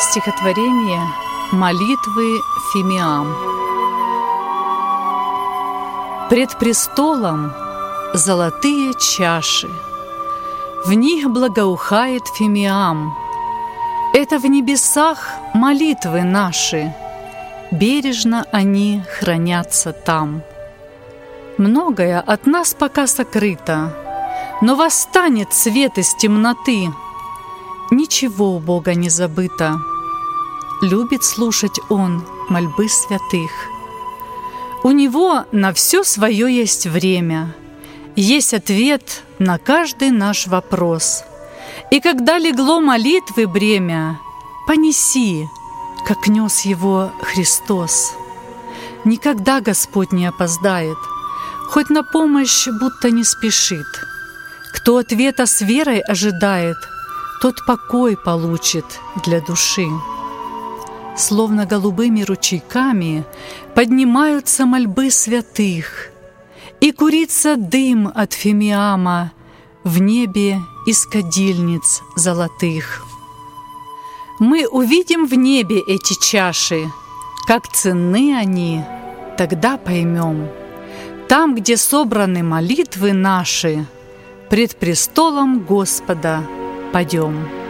Стихотворение «Молитвы Фимиам». Пред престолом золотые чаши, в них благоухает Фимиам. Это в небесах молитвы наши, бережно они хранятся там. Многое от нас пока сокрыто, но восстанет свет из темноты. Ничего у Бога не забыто. Любит слушать Он мольбы святых. У Него на все свое есть время, есть ответ на каждый наш вопрос. И когда легло молитвы бремя, понеси, как нес его Христос. Никогда Господь не опоздает, хоть на помощь будто не спешит. Кто ответа с верой ожидает, тот покой получит для души. Словно голубыми ручейками поднимаются мольбы святых, и курится дым от Фимиама в небе из кадильниц золотых. Мы увидим в небе эти чаши, как ценны они, тогда поймем. Там, где собраны молитвы наши, пред престолом Господа падем.